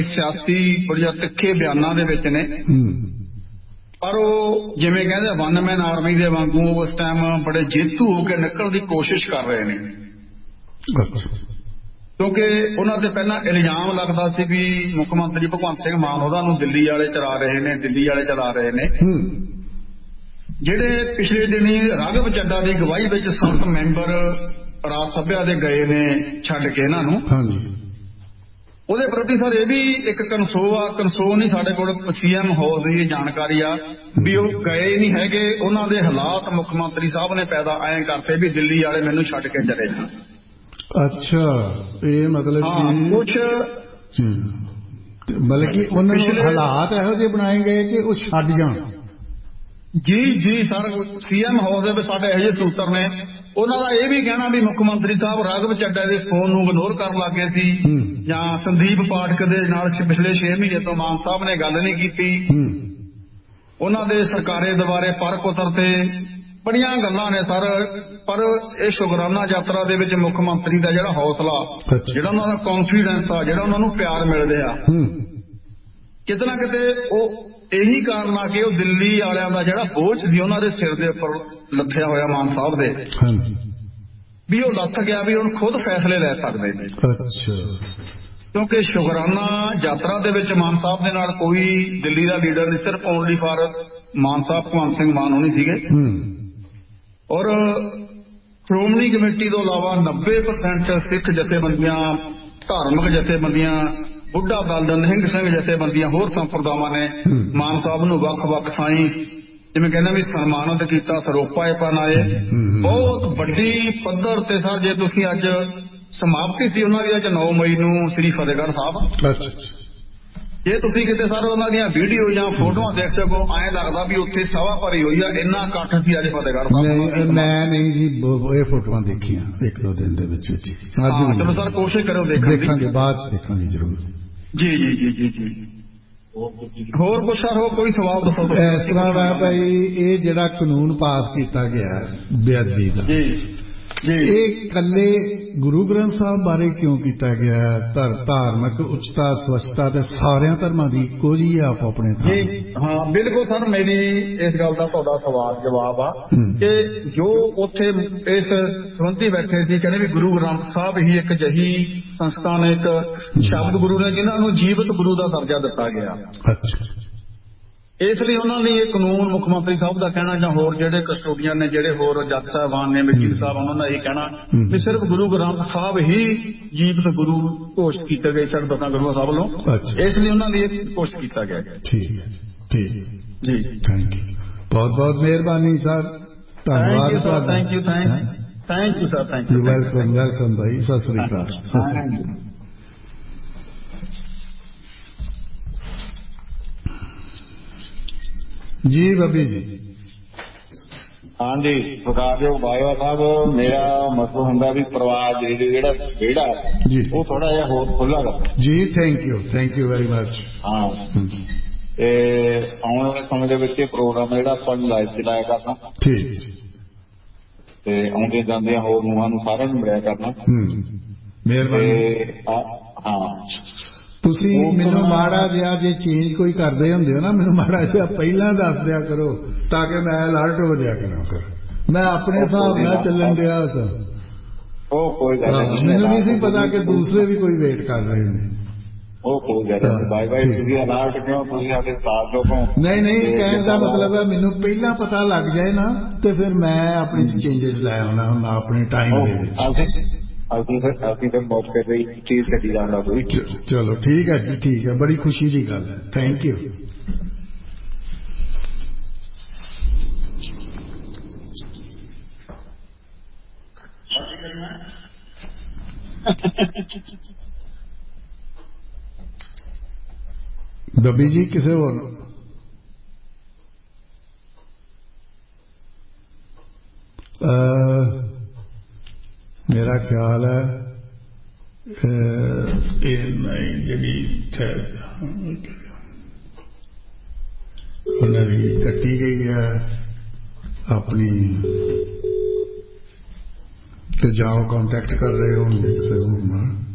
ਸਿਆਸੀ ਬੜੀਆਂ ਤਿੱਖੇ ਬਿਆਨਾਂ ਦੇ ਵਿੱਚ ਨੇ, ਪਰ ਉਹ ਜਿਵੇਂ ਕਹਿੰਦੇ ਵਨ ਮੈਨ ਆਰਮੀ ਦੇ ਵਾਂਗੂ ਉਸ ਟਾਈਮ ਬੜੇ ਜੇਤੂ ਹੋ ਕੇ ਨਿਕਲਣ ਦੀ ਕੋਸ਼ਿਸ਼ ਕਰ ਰਹੇ ਨੇ। ਕਿਉਂਕਿ ਉਹਨਾਂ ਤੇ ਪਹਿਲਾਂ ਇਲਜ਼ਾਮ ਲੱਗਦਾ ਸੀ ਵੀ ਮੁੱਖ ਮੰਤਰੀ ਭਗਵੰਤ ਸਿੰਘ ਮਾਨ ਉਹਨਾਂ ਨੂੰ ਦਿੱਲੀ ਵਾਲੇ ਚਲਾ ਰਹੇ ਨੇ, ਦਿੱਲੀ ਵਾਲੇ ਚਲਾ ਰਹੇ ਨੇ। ਜਿਹੜੇ ਪਿਛਲੇ ਦਿਨੀ ਰਾਘਵ ਚੱਡਾ ਦੀ ਅਗਵਾਈ ਵਿੱਚ 7 ਮੈਂਬਰ ਰਾਜ ਸਭਾ ਦੇ ਗਏ ਨੇ ਛੱਡ ਕੇ ਇਹਨਾਂ ਨੂੰ, ਉਹਦੇ ਪ੍ਰਤੀ ਸਰ ਇਹ ਵੀ ਇੱਕ ਕਨਸੋ ਨਹੀਂ, ਸਾਡੇ ਕੋਲ CM ਹਾਊਸ ਦੀ ਜਾਣਕਾਰੀ ਆ ਵੀ ਉਹ ਗਏ ਨਹੀਂ ਹੈਗੇ। ਉਹਨਾਂ ਦੇ ਹਾਲਾਤ ਮੁੱਖ ਮੰਤਰੀ ਸਾਹਿਬ ਨੇ ਪੈਦਾ ਐਂ ਕਰਤੇ ਵੀ ਦਿੱਲੀ ਵਾਲੇ ਮੈਨੂੰ ਛੱਡ ਕੇ ਚਲੇ ਜਾਣ। ਅੱਛਾ, ਇਹ ਮਤਲਬ ਕੁਛ ਬਲਕਿ ਉਹਨਾਂ ਨੂੰ ਹਾਲਾਤ ਇਹੋ ਜਿਹੇ ਬਣਾਏ ਗਏ ਕਿ ਉਹ ਛੱਡ ਜਾਣ। ਜੀ ਸਰ, CM ਹਾਊਸ ਦੇ ਵਿੱਚ ਸਾਡੇ ਇਹੋ ਜਿਹੇ ਸੂਤਰ ਨੇ, ਉਹਨਾਂ ਦਾ ਇਹ ਵੀ ਕਹਿਣਾ ਵੀ ਮੁੱਖ ਮੰਤਰੀ ਸਾਹਿਬ ਰਾਘਵ ਚੱਡਾ ਦੇ ਫੋਨ ਨੂੰ ਇਗਨੋਰ ਕਰਨ ਲੱਗੇ ਸੀ, ਜਾਂ ਸੰਦੀਪ ਪਾਠਕ ਦੇ ਨਾਲ ਪਿਛਲੇ 6 ਮਹੀਨੇ ਤੋਂ ਮਾਨ ਸਾਹਿਬ ਨੇ ਗੱਲ ਨਹੀਂ ਕੀਤੀ। ਉਹਨਾਂ ਦੇ ਸਰਕਾਰੇ ਦੁਆਰੇ ਪਰਖ ਉਤਰਤੇ, ਬੜੀਆਂ ਗੱਲਾਂ ਨੇ ਸਰ। ਪਰ ਇਹ ਸ਼ੁਕਰਾਨਾ ਯਾਤਰਾ ਦੇ ਵਿੱਚ ਮੁੱਖ ਮੰਤਰੀ ਦਾ ਜਿਹੜਾ ਹੌਸਲਾ, ਜਿਹੜਾ ਉਹਨਾਂ ਦਾ ਕੌਨਫੀਡੈਂਸ ਆ, ਜਿਹੜਾ ਉਹਨਾਂ ਨੂੰ ਪਿਆਰ ਮਿਲ ਰਿਹਾ, ਕਿਤੇ ਨਾ ਕਿਤੇ ਉਹ ਇਹੀ ਕਾਰਨ ਆ ਕਿ ਉਹ ਦਿੱਲੀ ਵਾਲਿਆਂ ਦਾ ਜਿਹੜਾ ਬੋਝ ਸੀ ਉਹਨਾਂ ਦੇ ਸਿਰ ਦੇ ਉੱਪਰ ਲੱਥਿਆ ਹੋਇਆ ਮਾਨ ਸਾਹਿਬ ਦੇ, ਵੀ ਉਹ ਲੱਥ ਗਿਆ, ਵੀ ਹੁਣ ਖੁਦ ਫੈਸਲੇ ਲੈ ਸਕਦੇ ਨੇ। ਕਿਉਂਕਿ ਸ਼ੁਕਰਾਨਾ ਯਾਤਰਾ ਦੇ ਵਿੱਚ ਮਾਨ ਸਾਹਿਬ ਦੇ ਨਾਲ ਕੋਈ ਦਿੱਲੀ ਦਾ ਲੀਡਰ ਨਹੀਂ, ਸਿਰਫ ਓਨਲੀ ਫਾਰ ਮਾਨ ਸਾਹਿਬ ਭਗਵੰਤ ਸਿੰਘ ਮਾਨ ਹੋਣੀ ਸੀਗੇ। ਔਰ ਸ਼੍ਰੋਮਣੀ ਕਮੇਟੀ ਤੋਂ ਇਲਾਵਾ 90% ਸਿੱਖ ਜਥੇਬੰਦੀਆਂ, ਧਾਰਮਿਕ ਜਥੇਬੰਦੀਆਂ, ਬੁੱਢਾ ਦਲ, ਨਿਹੰਗ ਸਿੰਘ ਜਥੇਬੰਦੀਆਂ, ਹੋਰ ਸੰਪਰਦਾਵਾਂ ਨੇ ਮਾਨ ਸਾਹਿਬ ਨੂੰ ਵੱਖ-ਵੱਖ ਥਾਈਂ ਜਿਵੇਂ ਕਹਿੰਦੇ ਵੀ ਸਨਮਾਨਿਤ ਕੀਤਾ, ਸਰੋਪਾਏ ਪਨਾਏ। ਬਹੁਤ ਵੱਡੀ ਪੱਧਰ ਤੇ ਸਰ, ਜੇ ਤੁਸੀਂ ਅੱਜ ਸਮਾਪਤੀ ਸੀ ਉਹਨਾਂ ਦੀ ਅੱਜ 9 ਮਈ ਨੂੰ ਸ੍ਰੀ ਫਤਿਹਗੜ੍ਹ ਸਾਹਿਬ, ਜੇ ਤੁਸੀਂ ਕਿਤੇ ਸਰ ਉਹਨਾਂ ਦੀਆਂ ਵੀਡੀਓ ਜਾਂ ਫੋਟੋਆਂ ਦੇਖ ਸਕੋ, ਐਂ ਲੱਗਦਾ ਵੀ ਉੱਥੇ ਸਭਾ ਭਰੀ ਹੋਈ ਆ, ਇੰਨਾ ਇਕੱਠ ਸੀ ਅੱਜ ਫਤਿਹਗੜ੍ਹ ਸਾਹਿਬ। ਮੈਂ ਨਹੀਂ ਜੀ ਇਹ ਫੋਟੋਆਂ ਦੇਖੀਆਂ 1-2 ਦਿਨ ਦੇ ਵਿੱਚ। ਚਲੋ ਸਰ ਕੋਸ਼ਿਸ਼ ਕਰੋ ਦੇਖਾਂਗੇ, ਬਾਅਦ ਚ ਦੇਖਾਂਗੇ ਜ਼ਰੂਰ। ਜੀ ਹੋਰ ਕੁਛ ਸਰ, ਹੋਰ ਕੋਈ ਸਵਾਲ ਦੱਸੋ। ਇਸ ਤਰ੍ਹਾਂ ਦਾ ਭਾਈ, ਇਹ ਜਿਹੜਾ ਕਾਨੂੰਨ ਪਾਸ ਕੀਤਾ ਗਿਆ ਬੇਅਦਬੀ ਦਾ, ਇਹ ਇਕੱਲੇ ਗੁਰੂ ਗ੍ਰੰਥ ਸਾਹਿਬ ਬਾਰੇ ਕਿਉਂ ਕੀਤਾ ਗਿਆ? ਧਾਰਮਿਕ ਉੱਚਤਾ, ਸਵੱਛਤਾ ਤੇ ਸਾਰਿਆਂ ਧਰਮਾਂ ਦੀ ਇੱਕੋ ਜਿਹੀ ਆਪ ਆਪਣੇ ਥਾਂ। ਹਾਂ ਬਿਲਕੁਲ ਸਰ, ਮੇਰੀ ਇਸ ਗੱਲ ਦਾ ਤੁਹਾਡਾ ਸਵਾਲ ਜਵਾਬ ਆ ਕਿ ਜੋ ਉੱਥੇ ਇਸ ਸੰਬੰਧੀ ਬੈਠੇ ਸੀ, ਕਹਿੰਦੇ ਵੀ ਗੁਰੂ ਗ੍ਰੰਥ ਸਾਹਿਬ ਹੀ ਇੱਕ ਅਜਿਹੀ ਸੰਸਥਾ ਨੇ, ਇੱਕ ਸ਼ਬਦ ਗੁਰੂ ਨੇ ਜਿਨ੍ਹਾਂ ਨੂੰ ਜੀਵਤ ਗੁਰੂ ਦਾ ਦਰਜਾ ਦਿੱਤਾ ਗਿਆ। ਇਸ ਲਈ ਉਹਨਾਂ ਲਈ ਇਹ ਕਾਨੂੰਨ ਮੁੱਖ ਮੰਤਰੀ ਸਾਹਿਬ ਦਾ ਕਹਿਣਾ, ਜਾਂ ਹੋਰ ਜਿਹੜੇ ਕਸਟੋਡੀਅਨ ਨੇ, ਜਿਹੜੇ ਹੋਰ ਜੱਜ ਸਾਹਿਬਾਨ ਨੇ, ਵਕੀਲ ਸਾਹਿਬ, ਉਹਨਾਂ ਦਾ ਇਹ ਕਹਿਣਾ ਵੀ ਸਿਰਫ ਗੁਰੂ ਗ੍ਰੰਥ ਸਾਹਿਬ ਹੀ ਜੀਵਤ ਗੁਰੂ ਘੋਸ਼ਿਤ ਕੀਤੇ ਗਏ ਸਨ ਗੁਰੂ ਸਾਹਿਬ ਵੱਲੋਂ, ਇਸ ਲਈ ਉਹਨਾਂ ਲਈ ਇਹ ਘੋਸ਼ਿਤ ਕੀਤਾ ਗਿਆ। ਠੀਕ ਹੈ ਜੀ, ਥੈਂਕ ਯੂ, ਬਹੁਤ ਬਹੁਤ ਮਿਹਰਬਾਨੀ ਸਰ, ਧੰਨਵਾਦ sir. Thank you sir, thank you. Welcome ਭਾਈ, ਸਤਿ ਸ੍ਰੀ ਅਕਾਲ। ਜੀ ਬੱਬੀ ਜੀ। ਹਾਂਜੀ ਸਰਕਾਰਯੋਗ ਬਾਜਵਾ ਸਾਹਿਬ, ਮੇਰਾ ਮਤਲਬ ਹੁੰਦਾ ਵੀ ਪਰਿਵਾਰ ਜਿਹੜਾ ਵਿਹੜਾ ਉਹ ਥੋੜਾ ਜਿਹਾ ਹੋਰ ਖੁੱਲ੍ਹਾ ਕਰ ਜੀ। Thank you very much. ਹਾਂ, ਤੇ ਆਉਣ ਵਾਲੇ ਸਮੇਂ ਦੇ ਵਿੱਚ ਇਹ ਪ੍ਰੋਗਰਾਮ ਜਿਹੜਾ ਆਪਾਂ ਲਾਈਵ ਚਲਾਇਆ ਕਰਨਾ, ਠੀਕ, ਤੇ ਆਉਂਦੇ ਜਾਂਦੇ ਹੋਰ ਨੂੰਹਾਂ ਨੂੰ ਸਾਰਿਆਂ ਨੂੰ ਮਿਲਿਆ ਕਰਨਾ। ਮਿਹਰਬਾਨੀ। ਹਾਂ, ਤੁਸੀਂ ਮੈਨੂੰ ਮਾੜਾ ਜਿਹਾ ਜੇ ਚੇਂਜ ਕੋਈ ਕਰਦੇ ਹੁੰਦੇ ਹੋ ਨਾ, ਮੈਨੂੰ ਮਾੜਾ ਜਿਹਾ ਪਹਿਲਾਂ ਦੱਸ ਦਿਆ ਕਰੋ ਤਾਂ ਕਿ ਮੈਂ ਅਲਰਟ ਹੋ ਜਾਇਆ ਕਰਾਂ। ਫਿਰ ਮੈਂ ਆਪਣੇ ਹਿਸਾਬ ਨਾਲ ਚੱਲਣ ਦਿਆ ਸਾਂ। ਉਹ ਕੋਈ ਗੱਲ ਨਹੀਂ, ਮੈਨੂੰ ਨਹੀਂ ਸੀ ਪਤਾ ਕਿ ਦੂਸਰੇ ਵੀ ਕੋਈ ਵੇਟ ਕਰ ਰਹੇ ਨੇ। ਉਹ ਕੋਈ ਗੱਲ ਨਹੀਂ, ਬਾਈ ਤੁਸੀਂ ਅਲਰਟ ਕਿਉਂ, ਤੁਸੀਂ ਆਪਣੇ ਸਾਥ ਲੋਕੋਂ। ਨਹੀਂ, ਕਹਿਣ ਦਾ ਮਤਲਬ ਹੈ ਮੈਨੂੰ ਪਹਿਲਾਂ ਪਤਾ ਲੱਗ ਜਾਏ ਨਾ, ਤੇ ਫਿਰ ਮੈਂ ਆਪਣੀ ਚੇਂਜਸ ਲੈ ਆਉਣਾ ਹੁਣ ਆਪਣੇ ਟਾਈਮ ਦੇ ਵਿੱਚ। ਅਸੀਂ ਫਿਰ ਮੌਕੇ ਤੇ ਚੀਜ਼ ਕੱਢੀ ਜਾਂਦਾ ਕੋਈ। ਚਲੋ ਠੀਕ ਹੈ ਜੀ, ਠੀਕ ਹੈ, ਬੜੀ ਖੁਸ਼ੀ ਦੀ ਗੱਲ ਹੈ। Thank you. ਬੱਬੀ ਜੀ ਕਿਸੇ ਹੋਰ ਮੇਰਾ ਖਿਆਲ ਹੈ ਇਹ ਨਹੀਂ ਜਿਹੜੀ ਉਹਨਾਂ ਦੀ ਕੱਟੀ ਗਈ ਹੈ ਆਪਣੀ, ਤੇ ਜਾਂ ਕਾਂਟੈਕਟ ਕਰ ਰਹੇ ਹੋਣਗੇ ਕਿਸੇ ਹੋਰ ਨਾਲ।